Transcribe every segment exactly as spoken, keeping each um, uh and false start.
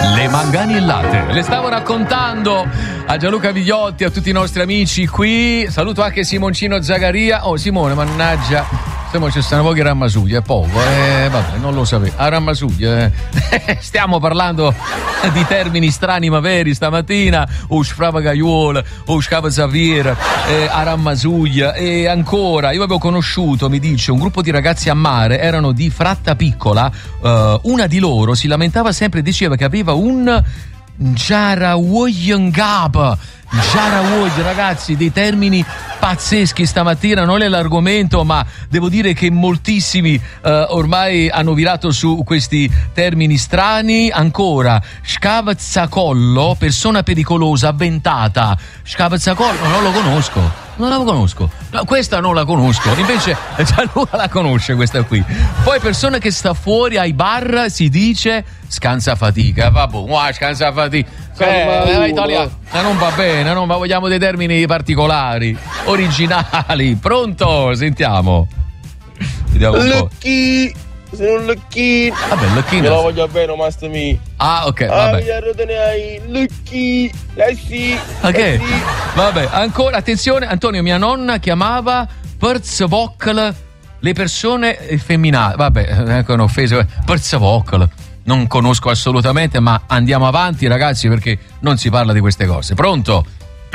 Le manganellate, le stavo raccontando a Gianluca Vigliotti, a tutti i nostri amici qui. Saluto anche Simoncino Zagaria. Oh Simone, mannaggia, stiamo ci stanno pochi rammasugli, è poco, eh, vabbè, non lo sapevo. A rammasugli, eh. Stiamo parlando di termini strani ma veri stamattina. O sfrava gaiola, o scava Xavier, eh, a rammasuglia. E ancora, io avevo conosciuto, mi dice, un gruppo di ragazzi a mare, erano di Fratta Piccola. Uh, una di loro si lamentava sempre e diceva che aveva un Jarawoyangab. Jarawoy, ragazzi, dei termini pazzeschi stamattina, non è l'argomento, ma devo dire che moltissimi uh, ormai hanno virato su questi termini strani. Ancora, scavazzacollo, persona pericolosa, avventata. Scavazzacollo, non lo conosco. Non la conosco, no, questa non la conosco, invece Gianluca la conosce questa qui. Poi persona che sta fuori ai bar si dice scansa fatica, vabbè, scansa fatica, eh, italiano, ma non va bene, non, ma vogliamo dei termini particolari, originali. Pronto? Sentiamo. Vediamo un po'. Sono un lucchino. Vabbè, lucchino. Me lo voglio bene, master mi. Ah, ok, vabbè. Ah, lucchi. Eh sì. Ok, eh sì. Vabbè, ancora, attenzione, Antonio, mia nonna chiamava Perzvocal le persone femminali. Vabbè, ecco un'offesa. Perzvocal. Non conosco assolutamente, ma andiamo avanti, ragazzi, perché non si parla di queste cose. Pronto?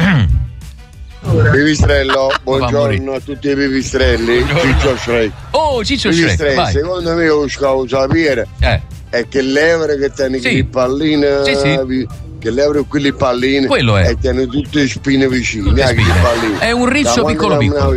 Pipistrello, buongiorno a tutti i pipistrelli. Ciccio Shrek. Oh, Ciccio Shrek, vai. Secondo me lo scavo sapere eh. è che l'euro che tiene sì. le palline, sì, sì. che l'euro quelli palline, quello è. E tiene tutte le spine vicine. Le spine. È un riccio piccolo piccolo.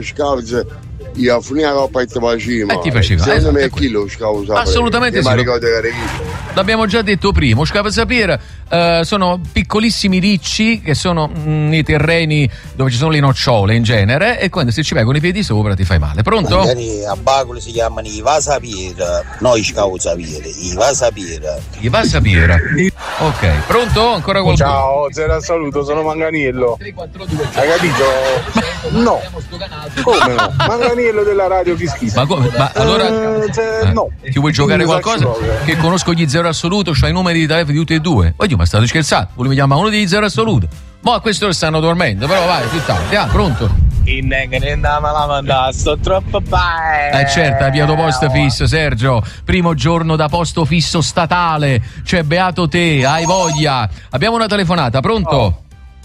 Io ho finito la coppa e ti facevo. E ti facevo. Secondo esatto, me è chi lo scavo sapere. Assolutamente sì. L'abbiamo già detto prima. Lo scavo sapere uh, sono piccolissimi ricci che sono mh, nei terreni dove ci sono le nocciole in genere, e quando se ci vengono i piedi sopra ti fai male. Pronto? Magari a Bacoli si chiamano i vasapire, noi scavo sapere, i vasapire. I vasapire. Ok, pronto? Ancora qualcuno? Ciao, zero al saluto, sono Manganiello. Hai capito? No. Come no? Manganiello della radio, chi schifo. Ma come? Ma allora eh, cioè, eh, no. Ti vuoi giocare qualcosa? Che conosco gli zero assoluto, c'hai i numeri di telefono di tutti e due. Oddio, ma state scherzando? Volevo chiamare uno degli zero assoluto. Ma a questo stanno dormendo, però vai, più tardi. Ah, pronto? In andiamo la mandare, sto troppo bene. Eh certo, via do posto fisso, Sergio. Primo giorno da posto fisso statale. Cioè, beato te, hai voglia. Abbiamo una telefonata, pronto? Oh.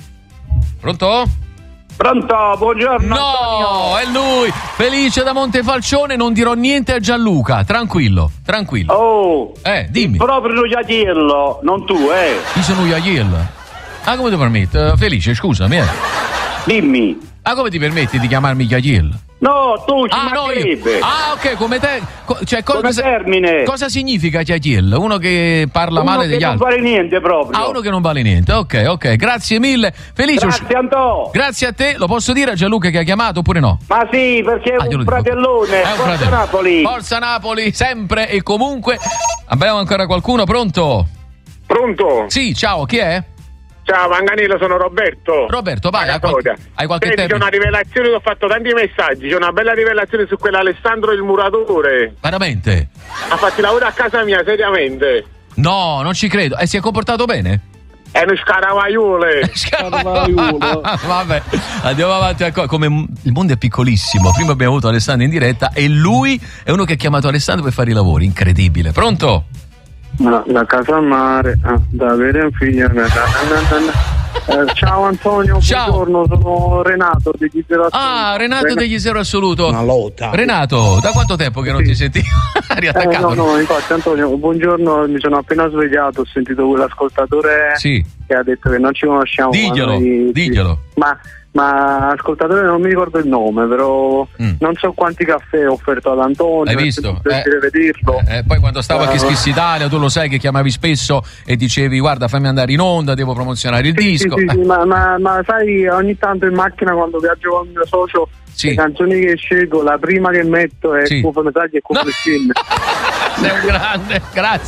Pronto? Pronto, buongiorno. No, Antonio. è lui, Felice da Montefalcione. Non dirò niente a Gianluca, tranquillo, tranquillo. Oh, eh, dimmi. Proprio Iagliello, non tu, eh. Io sono Iagliello. Ah, come ti permetti? Felice, scusami, eh. Dimmi. Ah, come ti permetti di chiamarmi Iagliello? No, tu ci ah, mancherebbe. No, ah, ok, come te. Co- cioè, co- come cosa, termine. Cosa significa Iagliello? Uno che parla uno male che degli altri. non vale niente proprio. Ah, uno che non vale niente. Ok, ok, grazie mille. Felice. Grazie Antonio. Grazie a te. Lo posso dire a Gianluca che ha chiamato oppure no? Ma sì, perché è ah, un fratellone. È un Forza fratello. Napoli. Forza Napoli, sempre e comunque. Abbiamo ancora qualcuno? Pronto? Pronto? Sì, ciao, chi è? Ciao Manganello, sono Roberto. Roberto, vai, hai qualche, hai qualche Senti, tempo? c'è una rivelazione, ho fatto tanti messaggi, c'è una bella rivelazione su quell'Alessandro il muratore. Veramente? Ha fatto i lavori a casa mia, seriamente. No, non ci credo. E si è comportato bene? È uno scaravaiole. Scaravaiolo. Vabbè, andiamo avanti ancora. Come il mondo è piccolissimo. Prima abbiamo avuto Alessandro in diretta e lui è uno che ha chiamato Alessandro per fare i lavori. Incredibile. Pronto? No, da casa a mare, ah, da avere un figlio. Na, na, na, na. Eh, ciao Antonio, ciao. Buongiorno, sono Renato degli Zero Assoluto. Ah, Renato Ren- degli Zero Assoluto. Una lotta. Renato, da quanto tempo che non sì. ti sentivo? eh, no, no, infatti Antonio, buongiorno, mi sono appena svegliato, ho sentito quell'ascoltatore sì. che ha detto che non ci conosciamo. Diglielo, noi, diglielo. Ma Ma ascoltatore non mi ricordo il nome, però mm. non so quanti caffè ho offerto ad Antonio. Hai visto? Per eh, vederlo. Eh, poi quando stavo uh, a Kiss Kiss Italia, tu lo sai che chiamavi spesso e dicevi guarda fammi andare in onda, devo promozionare il sì, disco. Sì, sì, eh. sì, ma, ma, ma sai, ogni tanto in macchina quando viaggio con il mio socio, sì. le canzoni che scelgo, la prima che metto è sì. Cuoco Metaglia e Cuoco no. Film. Sei un grande, grazie.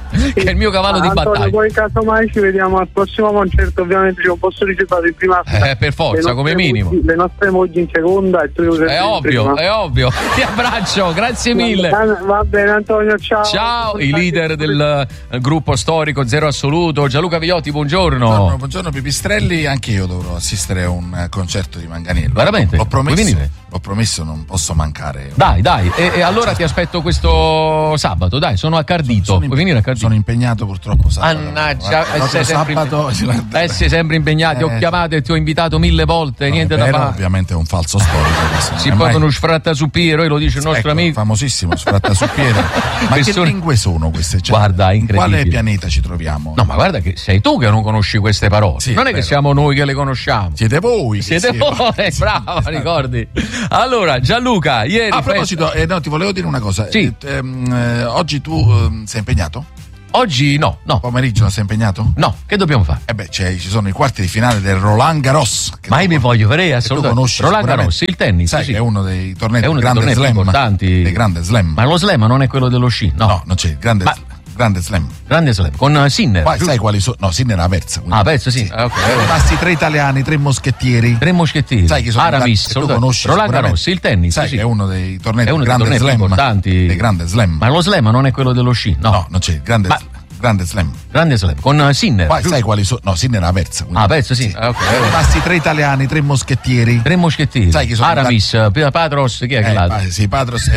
che è il mio cavallo ah, di Antonio, battaglia. poi casomai ci vediamo al prossimo concerto, ovviamente c'è un posto riservato in prima fila. Eh, per forza, come minimo. Mogli, le nostre mogli in seconda e tu È ovvio, è ovvio. Ti abbraccio, grazie mille. Va bene Antonio, ciao. Ciao, i leader del uh, gruppo storico Zero Assoluto, Gianluca Vigliotti, buongiorno. Buongiorno, buongiorno Pipistrelli, anche io dovrò assistere a un uh, concerto di Manganiello. Veramente? L'ho promesso, Vuoi venire? l'ho promesso, non posso mancare. Dai, dai, e, e allora ti aspetto questo sabato, dai, sono a Cardito. Sono, Vuoi venire a Cardito? Sono impegnato purtroppo sabato. Mannaggia, eh, sei sempre, sabato, imp- eh, sei sempre impegnato, ti ho eh. chiamato e ti ho invitato mille volte, No, niente vero, da fare. Ovviamente è un falso storico. Si può uno sfrattasuppiero, lo dice il nostro ecco, amico. famosissimo sfrattasuppiero. Ma che Persone... lingue sono queste? Cioè, Guarda, in incredibile. quale pianeta ci troviamo? No, ma guarda che sei tu che non conosci queste parole. Sì, non è, è che vero. siamo noi che le conosciamo. Siete voi. Siete che voi, siete. bravo, ricordi. Allora, Gianluca, ieri. A proposito, eh, no, ti volevo dire una cosa. Sì. Eh, ehm, eh, oggi tu eh, sei impegnato? Oggi no, no. Pomeriggio non sei impegnato? No, che dobbiamo fare? Eh beh, cioè, ci sono i quarti di finale del Roland Garros. Che Ma io tu- mi voglio vedere che tu assolutamente. conosci Roland sicuramente. Garros, il tennis, Sai sì. che è uno dei tornei È uno del dei grande tornei più slam. importanti. Del grande slam. Ma lo slam non è quello dello sci, no. No, non c'è il grande, Ma- grande slam. Grande slam con uh, Sinner. Poi giusto? sai quali sono? No, Sinner ha persa. quindi- Ah, penso sì. Ah, ok. Sono rimasti tre italiani, tre moschettieri. Tre moschettieri. Sai chi sono? Aramis, che tu assolutamente. conosci Roland sicuramente. Garros, il tennis, Sai sì. che è uno dei tornei È uno del dei grande tornei più slam. importanti. Del grande slam. Ma lo slam non è quello dello sci, no. No, non c'è il grande, Ma- grande slam. Grande slam con uh, Sinner. Poi giusto? sai quali sono? No, Sinner ha persa. quindi- Ah, penso sì. Ah, ok. Sono rimasti tre italiani, tre moschettieri. Tre moschettieri. Sai chi sono? Aramis, uh, Patros, chi è che Eh, l'altro? pa- sì, Patros